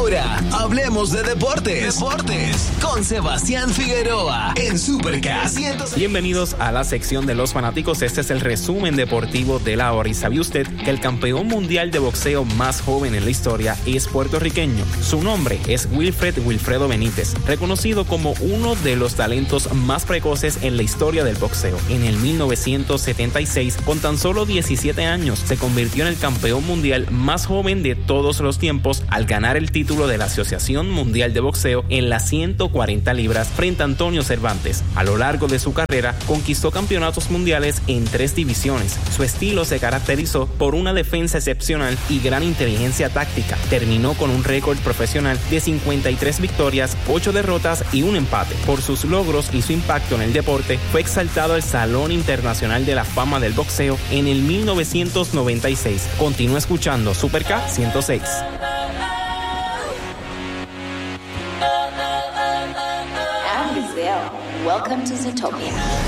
Ahora, hablemos de deportes. Con Sebastián Figueroa en Supercast 106. Bienvenidos a la sección de los fanáticos. Este es el resumen deportivo de la hora. ¿Y sabía usted que el campeón mundial de boxeo más joven en la historia es puertorriqueño? Su nombre es Wilfredo Benítez, reconocido como uno de los talentos más precoces en la historia del boxeo. En el 1976, con tan solo 17 años, se convirtió en el campeón mundial más joven de todos los tiempos al ganar el título de la Asociación Mundial de Boxeo en las 140 libras frente a Antonio Cervantes. A lo largo de su carrera, conquistó campeonatos mundiales en 3 divisiones. Su estilo se caracterizó por una defensa excepcional y gran inteligencia táctica. Terminó con un récord profesional de 53 victorias, 8 derrotas y 1 empate. Por sus logros y su impacto en el deporte, fue exaltado al Salón Internacional de la Fama del Boxeo en el 1996. Continúa escuchando Supercast 106. Welcome to Zootopia.